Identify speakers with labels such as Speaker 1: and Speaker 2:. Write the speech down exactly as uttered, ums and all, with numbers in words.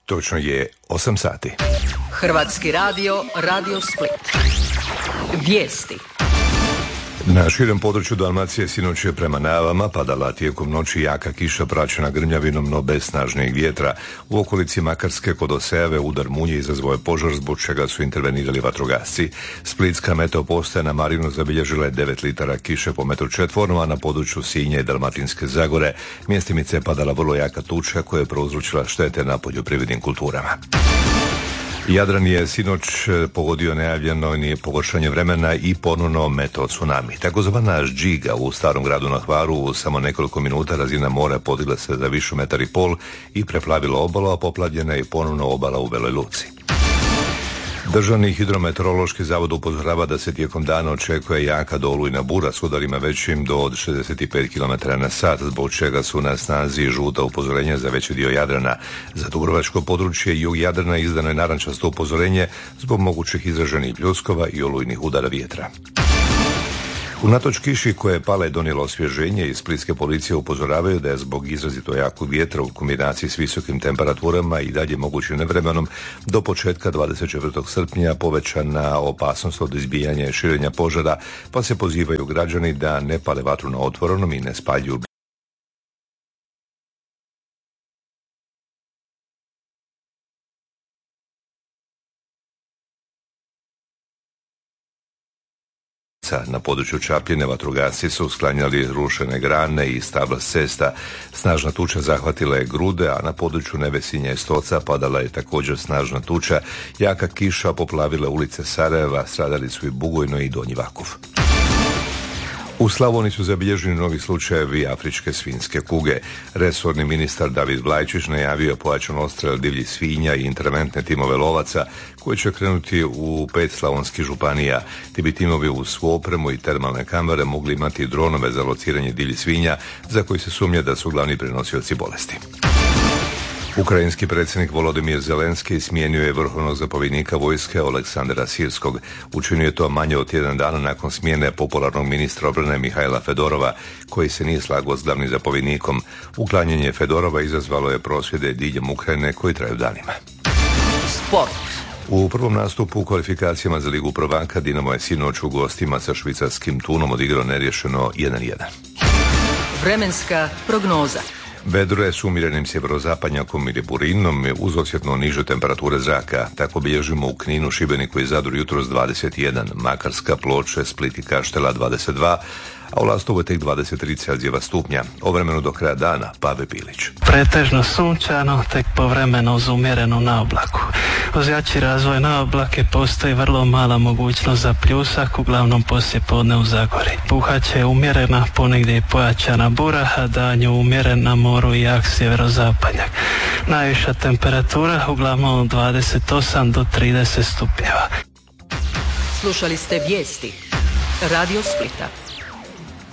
Speaker 1: Točno je osam sati.
Speaker 2: Hrvatski radio, Radio Split. Vijesti.
Speaker 1: Na širem području Dalmacije sinoć je prema najavama padala tijekom noći jaka kiša praćena grmljavinom, no bez snažnijeg vjetra. U okolici Makarske kod Osejave udar munje izazvao je požar, zbog čega su intervenirali vatrogasci. Splitska meteo postaja na Marinu zabilježila je devet litara kiše po metru četvornom, a na području Sinja i Dalmatinske Zagore mjestimice je padala vrlo jaka tuča koja je prouzročila štete na poljoprivrednim kulturama. Jadran je sinoć pogodio najavljeno nije pogoršanje vremena i ponovno meteo tsunami. Takozvana džiga u Starom gradu na Hvaru u samo nekoliko minuta razina mora podigla se za višu metar i pol i preplavila obalu, a poplavljena je ponovno obala u Veloj Luci. Državni hidrometeorološki zavod upozorava da se tijekom dana očekuje jaka do olujna bura s udarima većim do od šezdeset pet kilometara na sat, zbog čega su na snazi žuta upozorenja za veći dio Jadrana. Za dubrovačko područje i jug Jadrana izdano je narančasto upozorenje zbog mogućih izraženih pljuskova i olujnih udara vjetra. Unatoč kiši koje je pala i donijela osvježenje, iz splitske policije upozoravaju da je zbog izrazito jakog vjetra u kombinaciji s visokim temperaturama i dalje mogućim nevremenom do početka dvadeset četvrtog srpnja povećana opasnost od izbijanja i širenja požara, pa se pozivaju građani da ne pale vatru na otvorenom i ne spaljuju na području Čapljine. Vatrogasci su sklanjali rušene grane i stabla s cesta. Snažna tuča zahvatila je Grude, a na području Nevesinja i Stoca padala je također snažna tuča. Jaka kiša poplavila ulice Sarajeva, stradali su i Bugojno i Donji Vakuf. U Slavoniji su zabilježeni novi slučajevi afričke svinjske kuge. Resorni ministar David Vlajčić najavio je pojačan odstrel divljih svinja i interventne timove lovaca koji će krenuti u pet slavonskih županija. Ti bi timovi uz svu opremu i termalne kamere mogli imati dronove za lociranje divljih svinja za koji se sumnja da su glavni prenosioci bolesti. Ukrajinski predsjednik Volodimir Zelenski smijenio je vrhovnog zapovjednika vojske Oleksandra Sirskog. Učinio je to manje od tjedan dana nakon smjene popularnog ministra obrane Mihajla Fedorova, koji se nije slagao s glavnim zapovjednikom. Uklanjanje Fedorova izazvalo je prosvjede diljem Ukrajine koji traju danima.
Speaker 2: Sport.
Speaker 1: U prvom nastupu u kvalifikacijama za Ligu prvaka Dinamo je sinoć u gostima sa švicarskim Thunom odigrao neriješeno jedan jedan.
Speaker 2: Vremenska prognoza.
Speaker 1: Vedro je s umjerenim sjeverozapadnjakom ili burinom uz osjetno niže temperature zraka. Tako bilježimo u Kninu, Šibeniku i Zadru jutros dvadeset jedan, Makarska, Ploče, Split i Kaštela dvadeset dva, a u Lastovu je tek dvadeset tri Celzijeva stupnja. O vremenu do kraja dana Pave Pilić.
Speaker 3: Pretežno sunčano, tek povremeno uz umjerenu naoblaku. Uz jači razvoj naoblake postoji vrlo mala mogućnost za pljusak, uglavnom poslije podne u Zagori. Puhaće umjerena, ponegdje i pojačana bura, a danju umjeren na moru i jak sjeverozapadnjak. Najviša temperatura uglavnom od dvadeset osam do trideset stupnjeva.
Speaker 2: Slušali ste vijesti Radio Splita.